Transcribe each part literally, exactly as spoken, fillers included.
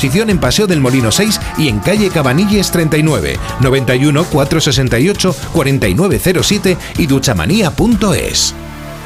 exposición en Paseo del Molino seis y en calle Cabanilles treinta y nueve, noventa y uno, cuatrocientos sesenta y ocho, cuarenta y nueve cero siete y duchamanía punto es.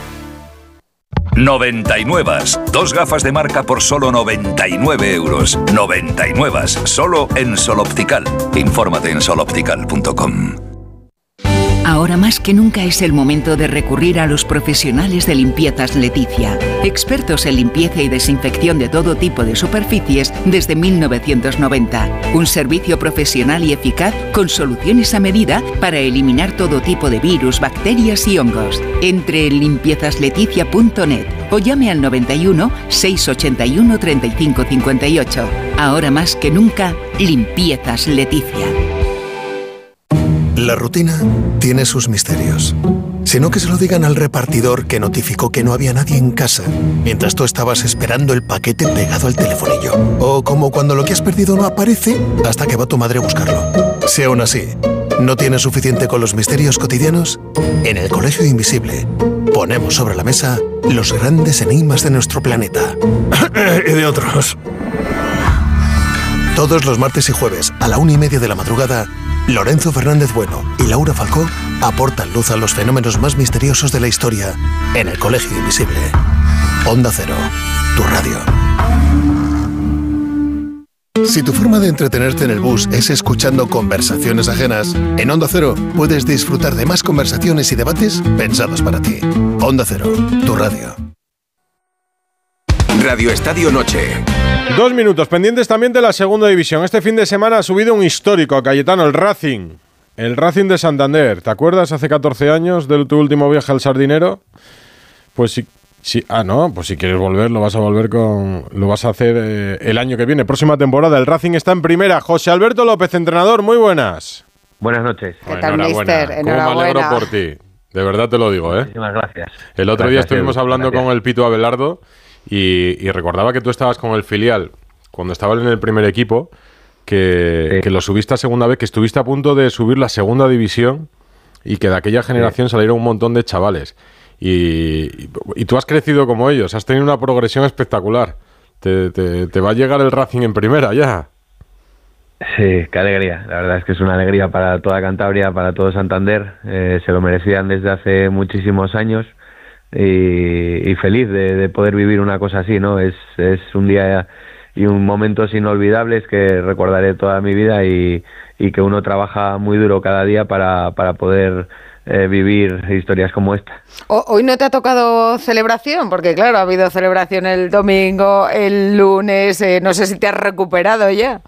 noventa y nueve. Dos gafas de marca por solo noventa y nueve euros. noventa y nueve. Solo en Sol Optical. Infórmate en sol optical punto com. Ahora más que nunca es el momento de recurrir a los profesionales de Limpiezas Leticia, expertos en limpieza y desinfección de todo tipo de superficies desde mil novecientos noventa. Un servicio profesional y eficaz con soluciones a medida para eliminar todo tipo de virus, bacterias y hongos. Entre en limpiezas leticia punto net o llame al noventa y uno, seiscientos ochenta y uno, treinta y cinco cincuenta y ocho. Ahora más que nunca, Limpiezas Leticia. La rutina tiene sus misterios. Sino que se lo digan al repartidor que notificó que no había nadie en casa mientras tú estabas esperando el paquete pegado al telefonillo. O como cuando lo que has perdido no aparece hasta que va tu madre a buscarlo. Si aún así no tienes suficiente con los misterios cotidianos, en el Colegio Invisible ponemos sobre la mesa los grandes enigmas de nuestro planeta. Y de otros. Todos los martes y jueves a la una y media de la madrugada, Lorenzo Fernández Bueno y Laura Falcó aportan luz a los fenómenos más misteriosos de la historia en el Colegio Invisible. Onda Cero, tu radio. Si tu forma de entretenerte en el bus es escuchando conversaciones ajenas, en Onda Cero puedes disfrutar de más conversaciones y debates pensados para ti. Onda Cero, tu radio. Radio Estadio Noche. Dos minutos, pendientes también de la segunda división. Este fin de semana ha subido un histórico, Cayetano, el Racing. El Racing de Santander. ¿Te acuerdas hace catorce años de tu último viaje al Sardinero? Pues sí. Sí, ah, no, pues si quieres volver, lo vas a volver con. Lo vas a hacer eh, el año que viene, próxima temporada. El Racing está en primera. José Alberto López, entrenador, muy buenas. Buenas noches. ¿Qué tal, mister? Enhorabuena. ¿Cómo me alegro por ti? De verdad te lo digo, ¿eh? Muchísimas gracias. El otro gracias, día estuvimos Edu. hablando Gracias. con el Pito Abelardo y, y recordaba que tú estabas con el filial cuando estabas en el primer equipo, que, sí. que lo subiste a segunda vez, que estuviste a punto de subir la segunda división y que de aquella generación sí. salieron un montón de chavales. Y, y, y tú has crecido como ellos, has tenido una progresión espectacular. Te, te, te va a llegar el Racing en primera ya. Sí, qué alegría. La verdad es que es una alegría para toda Cantabria, para todo Santander. Eh, se lo merecían desde hace muchísimos años y, y feliz de, de poder vivir una cosa así, ¿no? Es, es un día y un momentos inolvidables que recordaré toda mi vida y, y que uno trabaja muy duro cada día para, para poder eh, vivir historias como esta. Hoy no te ha tocado celebración, porque claro, ha habido celebración el domingo, el lunes, eh, no sé si te has recuperado ya.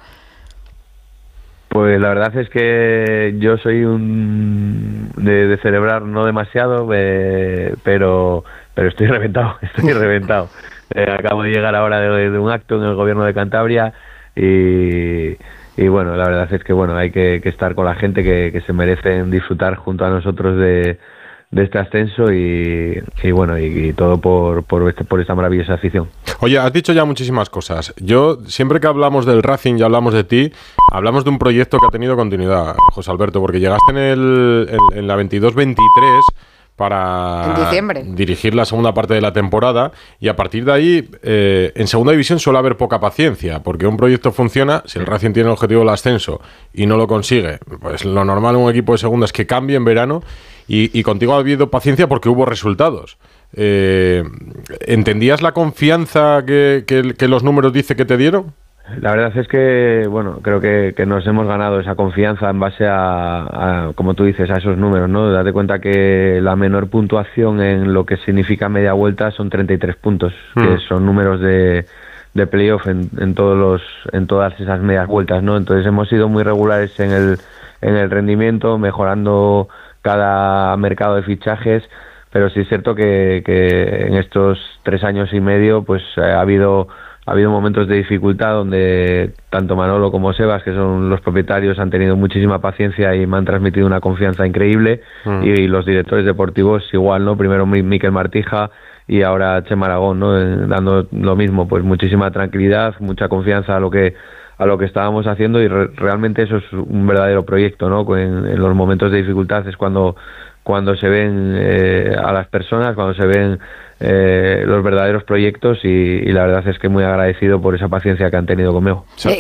Pues la verdad es que yo soy un de, de celebrar no demasiado, eh, pero pero estoy reventado, estoy reventado. Eh, acabo de llegar ahora de, de un acto en el gobierno de Cantabria y, y bueno, la verdad es que bueno, hay que, que estar con la gente que, que se merecen disfrutar junto a nosotros de, de este ascenso y, y bueno, y, y todo por, por, este, por esta maravillosa afición. Oye, has dicho ya muchísimas cosas. Yo, siempre que hablamos del Racing y hablamos de ti, hablamos de un proyecto que ha tenido continuidad, José Alberto, porque llegaste en, el, en, en la veintidós veintitrés para dirigir la segunda parte de la temporada y a partir de ahí, eh, en segunda división suele haber poca paciencia, porque un proyecto funciona, si el Racing tiene el objetivo del ascenso y no lo consigue, pues lo normal en un equipo de segunda es que cambie en verano y, y contigo ha habido paciencia porque hubo resultados. Eh, ¿Entendías la confianza que, que, que los números dice que te dieron? La verdad es que, bueno, creo que, que nos hemos ganado esa confianza en base a, a, como tú dices, a esos números, ¿no? Date cuenta que la menor puntuación en lo que significa media vuelta son treinta y tres puntos, mm. que son números de, de playoff en, en todos los, en todas esas medias vueltas, ¿no? Entonces hemos sido muy regulares en el, en el rendimiento, mejorando cada mercado de fichajes, pero sí es cierto que, que en estos tres años y medio, pues ha habido Ha habido momentos de dificultad donde tanto Manolo como Sebas, que son los propietarios, han tenido muchísima paciencia y me han transmitido una confianza increíble. Mm. Y, y los directores deportivos igual, ¿no? Primero Miquel Martija y ahora Chema Aragón, ¿no? Eh, dando lo mismo, pues muchísima tranquilidad, mucha confianza a lo que a lo que estábamos haciendo y re- realmente eso es un verdadero proyecto, ¿no? En, en los momentos de dificultad es cuando cuando se ven eh, a las personas, cuando se ven eh, los verdaderos proyectos y, y la verdad es que muy agradecido por esa paciencia que han tenido conmigo. Eh,